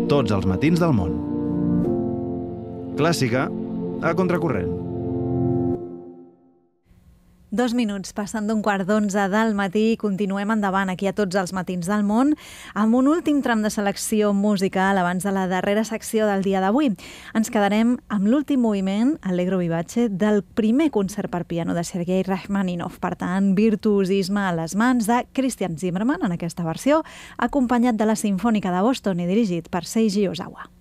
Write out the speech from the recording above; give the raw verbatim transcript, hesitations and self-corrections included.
tots els matins del món. Clàssica a contracorrent. Dos minuts passant d'un quart d'onze del matí i continuem endavant aquí a Tots els matins del món amb un últim tram de selecció musical abans de la darrera secció del dia d'avui. Ens quedarem amb l'últim moviment, Allegro vivace, del primer concert per piano de Sergei Rachmaninov. Per tant, virtuosisme a les mans de Christian Zimmermann en aquesta versió, acompanyat de la Simfònica de Boston i dirigit per Seiji Ozawa.